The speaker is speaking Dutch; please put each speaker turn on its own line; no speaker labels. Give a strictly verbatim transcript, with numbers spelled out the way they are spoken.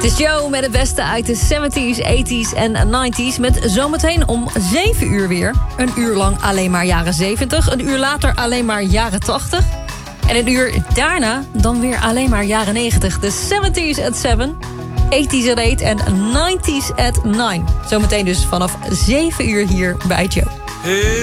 Het is Joe met het beste uit de zeventies, tachtiger en negentiger. Met zometeen om zeven uur weer. Een uur lang alleen maar jaren zeventig. Een uur later alleen maar jaren tachtig. En een uur daarna dan weer alleen maar jaren negentig. De zeventigers at zeven, tachtigers at acht en negentiger at nine. Zometeen dus vanaf zeven uur hier bij Joe.